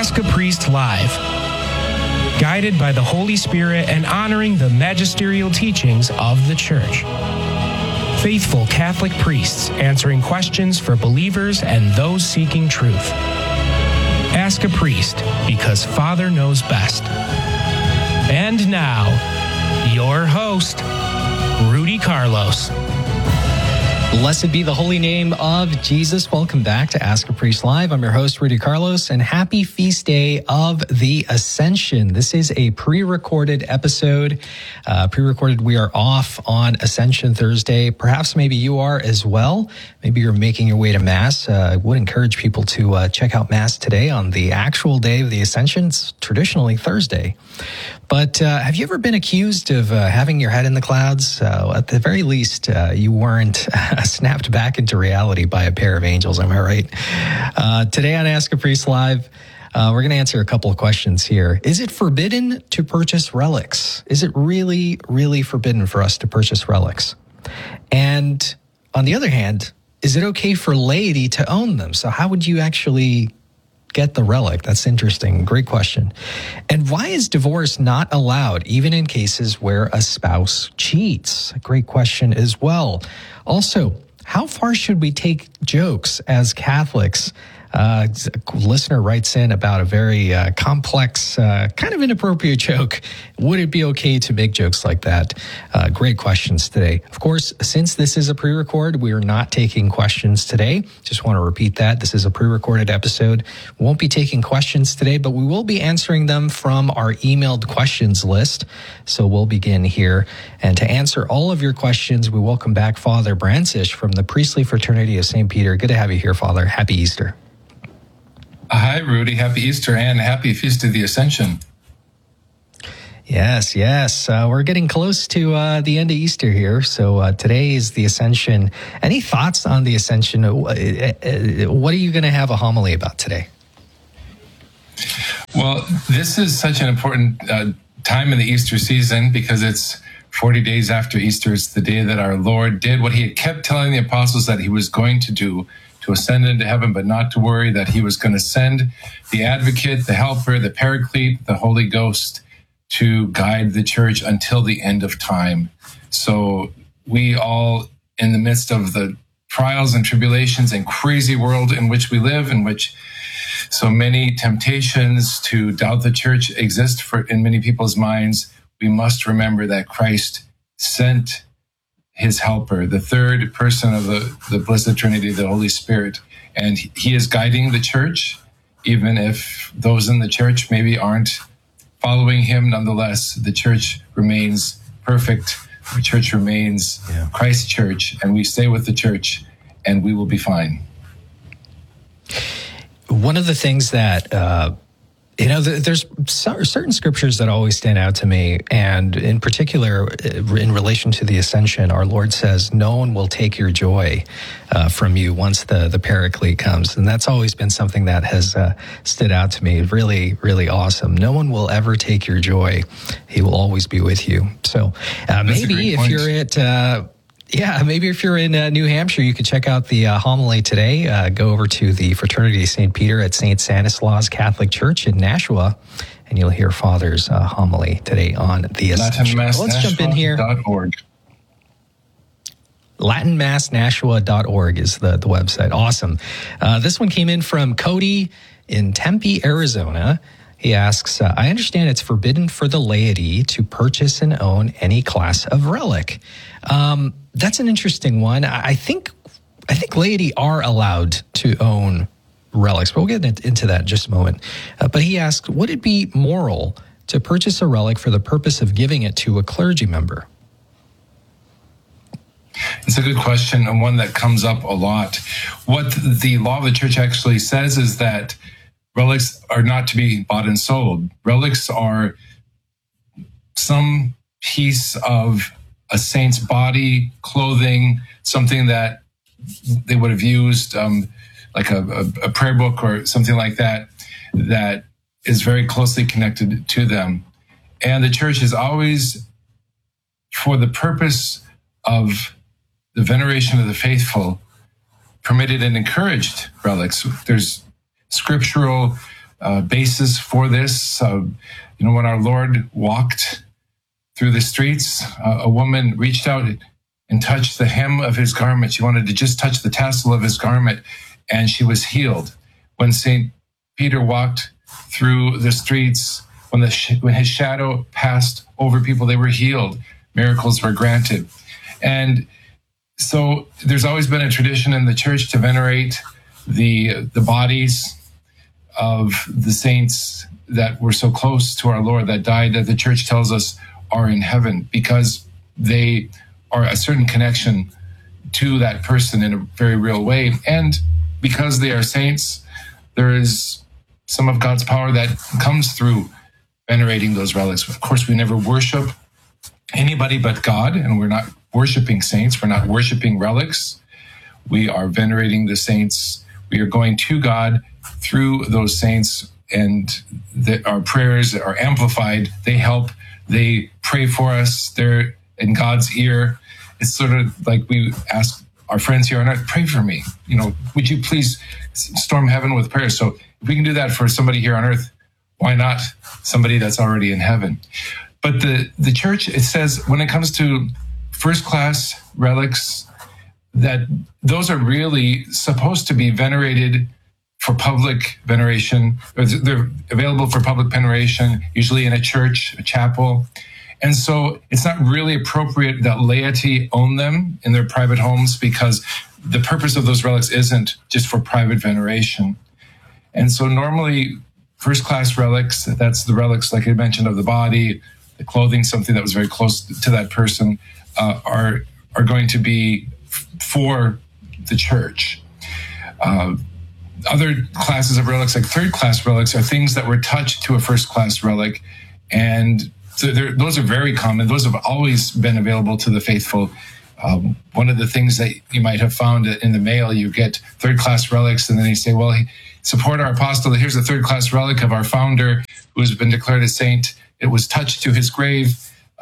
Ask a Priest Live. Guided by the Holy Spirit and honoring the magisterial teachings of the Church. Faithful Catholic priests answering questions for believers and those seeking truth. Ask a Priest, because Father knows best. And now, your host, Rudy Carlos. Blessed be the holy name of Jesus. Welcome back to Ask a Priest Live. I'm your host, Rudy Carlos, and happy feast day of the Ascension. This is a pre-recorded episode. We are off on Ascension Thursday. Perhaps maybe you are as well. Maybe you're making your way to Mass. I would encourage people to check out Mass today on the actual day of the Ascension. It's traditionally Thursday. But have you ever been accused of having your head in the clouds? At the very least, you weren't snapped back into reality by a pair of angels. Am I right? Today on Ask a Priest Live, we're going to answer a couple of questions here. Is it forbidden to purchase relics? Is it really, really forbidden for us to purchase relics? And on the other hand, is it okay for laity to own them? So how would you actually get the relic? That's interesting. Great question. And why is divorce not allowed, even in cases where a spouse cheats? Great question as well. Also, how far should we take jokes as Catholics? A listener writes in about a very complex, kind of inappropriate joke. Would it be okay to make jokes like that? Great questions today. Of course, since this is a pre-record, we are not taking questions today. Just want to repeat that. This is a pre-recorded episode. We won't be taking questions today, but we will be answering them from our emailed questions list. So we'll begin here. And to answer all of your questions, we welcome back Father Brancisz from the Priestly Fraternity of St. Peter. Good to have you here, Father. Happy Easter. Hi, Rudy. Happy Easter and happy Feast of the Ascension. Yes. We're getting close to the end of Easter here. So today is the Ascension. Any thoughts on the Ascension? What are you going to have a homily about today? Well, this is such an important time in the Easter season because it's 40 days after Easter. It's the day that our Lord did what he had kept telling the apostles that he was going to do, to ascend into heaven, but not to worry, that he was going to send the advocate, the helper, the paraclete, the Holy Ghost to guide the church until the end of time. So we all, in the midst of the trials and tribulations and crazy world in which we live, in which so many temptations to doubt the church exist in many people's minds, we must remember that Christ sent his helper, the third person of the Blessed Trinity, the Holy Spirit. And he is guiding the church, even if those in the church maybe aren't following him. Nonetheless, the church remains perfect. The church remains Christ's church, and we stay with the church, and we will be fine. One of the things that there's certain scriptures that always stand out to me, and in particular, in relation to the Ascension, our Lord says, no one will take your joy from you once the Paraclete comes. And that's always been something that has stood out to me. Really, really awesome. No one will ever take your joy. He will always be with you. So maybe if you're at... maybe if you're in New Hampshire, you could check out the homily today. Go over to the Fraternity of St. Peter at St. Stanislaus Catholic Church in Nashua, and you'll hear Father's homily today on the Ascension. Let's jump in here. LatinMassNashua.org is the website. Awesome. This one came in from Cody in Tempe, Arizona. He asks, I understand it's forbidden for the laity to purchase and own any class of relic. That's an interesting one. I think laity are allowed to own relics, but we'll get into that in just a moment. But he asks, would it be moral to purchase a relic for the purpose of giving it to a clergy member? It's a good question, and one that comes up a lot. What the law of the church actually says is that relics are not to be bought and sold. Relics are some piece of a saint's body, clothing, something that they would have used, like a prayer book or something like that, that is very closely connected to them. And the church is always, for the purpose of the veneration of the faithful, permitted and encouraged relics. There's scriptural basis for this. When our Lord walked through the streets, a woman reached out and touched the hem of his garment. She wanted to just touch the tassel of his garment, and she was healed. When St. Peter walked through the streets, when his shadow passed over people, they were healed. Miracles were granted. And so there's always been a tradition in the church to venerate the bodies of the saints that were so close to our Lord, that died, that the church tells us are in heaven, because they are a certain connection to that person in a very real way. And because they are saints, there is some of God's power that comes through venerating those relics. Of course, we never worship anybody but God, and we're not worshiping saints. We're not worshiping relics. We are venerating the saints. We are going to God through those saints, and our prayers are amplified. They help. They pray for us. They're in God's ear. It's sort of like we ask our friends here on earth, pray for me. Would you please storm heaven with prayers? So if we can do that for somebody here on earth, why not somebody that's already in heaven? But the church, it says, when it comes to first-class relics, that those are really supposed to be venerated for public veneration. They're available for public veneration, usually in a church, a chapel. And so it's not really appropriate that laity own them in their private homes, because the purpose of those relics isn't just for private veneration. And so normally first-class relics, that's the relics, like I mentioned, of the body, the clothing, something that was very close to that person, are going to be for the church. Other classes of relics, like third-class relics, are things that were touched to a first-class relic, and so those are very common. Those have always been available to the faithful. One of the things that you might have found in the mail, you get third-class relics, and then you say, well, support our apostle. Here's a third-class relic of our founder who's been declared a saint. It was touched to his grave.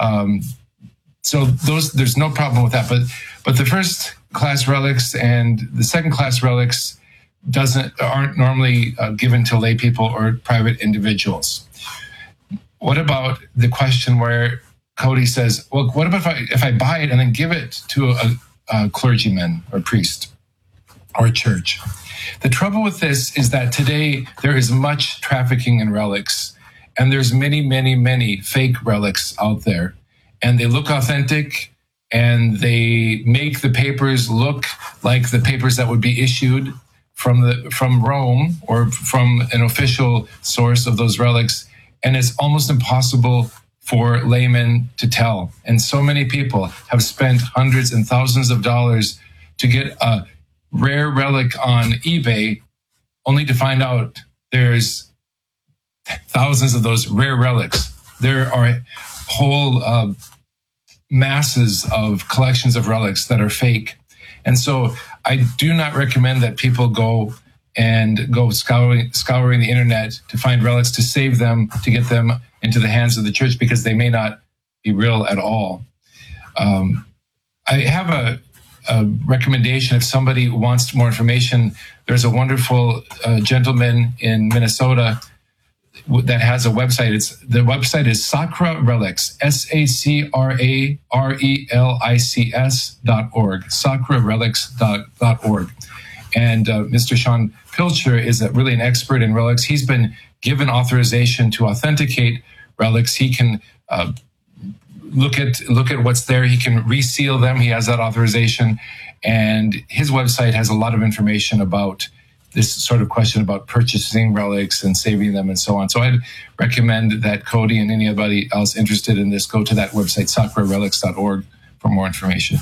So there's no problem with that. But the first-class relics and the second-class relics aren't normally given to lay people or private individuals. What about the question where Cody says, well, what about if I buy it and then give it to a clergyman or priest or a church? The trouble with this is that today there is much trafficking in relics, and there's many, many, many fake relics out there, and they look authentic, and they make the papers look like the papers that would be issued from Rome or from an official source of those relics. And it's almost impossible for laymen to tell. And so many people have spent hundreds and thousands of dollars to get a rare relic on eBay, only to find out there's thousands of those rare relics. There are whole masses of collections of relics that are fake. And so I do not recommend that people go scouring the internet to find relics, to save them, to get them into the hands of the church, because they may not be real at all. I have a recommendation if somebody wants more information. There's a wonderful gentleman in Minnesota that has a website. The website is Sacra Relics, SACRARELICS.org, sacrarelics.org. And Mr. Sean Pilcher is really an expert in relics. He's been given authorization to authenticate relics. He can look at what's there. He can reseal them. He has that authorization. And his website has a lot of information about this sort of question about purchasing relics and saving them and so on. So I'd recommend that Cody and anybody else interested in this go to that website, sacrarelics.org, for more information.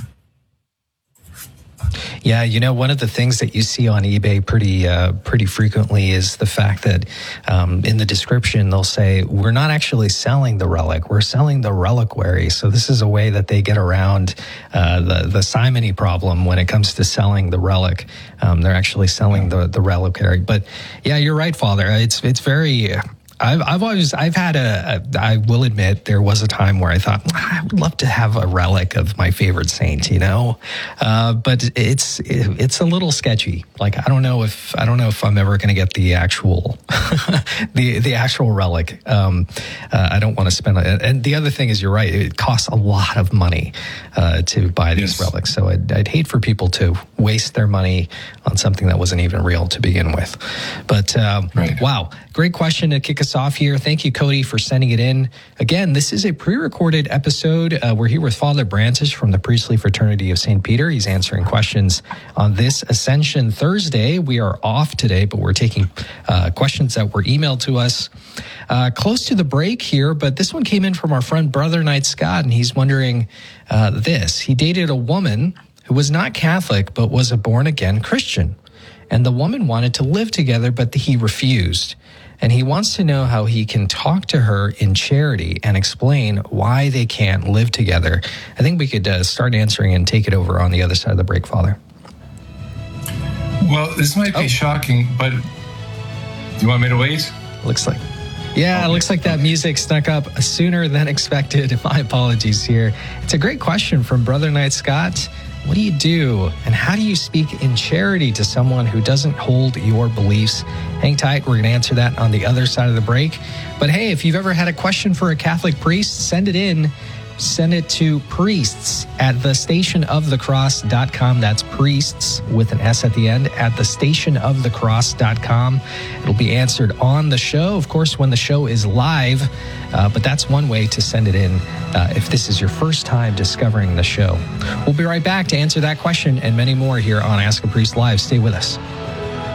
Yeah, one of the things that you see on eBay pretty frequently is the fact that in the description they'll say, we're not actually selling the relic, we're selling the reliquary. So this is a way that they get around the simony problem when it comes to selling the relic. They're actually selling the reliquary. But yeah, you're right, Father. It's very I will admit there was a time where I thought I would love to have a relic of my favorite saint, but it's a little sketchy. Like, I don't know if I'm ever going to get the actual, the actual relic. I don't want to spend it. And the other thing is, you're right. It costs a lot of money, to buy these relics. So I'd hate for people to waste their money on something that wasn't even real to begin with. But, wow. Great question to kick us off here. Thank you, Cody, for sending it in. Again, this is a pre-recorded episode. We're here with Father Brantish from the Priestly Fraternity of St. Peter. He's answering questions on this Ascension Thursday. We are off today, but we're taking questions that were emailed to us close to the break here. But this one came in from our friend Brother Knight Scott, and he's wondering this. He dated a woman who was not Catholic, but was a born-again Christian. And the woman wanted to live together, but he refused. And he wants to know how he can talk to her in charity and explain why they can't live together. I think we could start answering and take it over on the other side of the break, Father. Well, this might be shocking, but do you want me to wait? Looks like. Yeah, It looks like that music snuck up sooner than expected. My apologies here. It's a great question from Brother Knight Scott. What do you do, and how do you speak in charity to someone who doesn't hold your beliefs? Hang tight. We're going to answer that on the other side of the break. But hey, if you've ever had a question for a Catholic priest, send it in. Send it to priests@thestationofthecross.com. That's priests with an S at the end at thestationofthecross.com. It'll be answered on the show, of course, when the show is live. But that's one way to send it in if this is your first time discovering the show. We'll be right back to answer that question and many more here on Ask a Priest Live. Stay with us.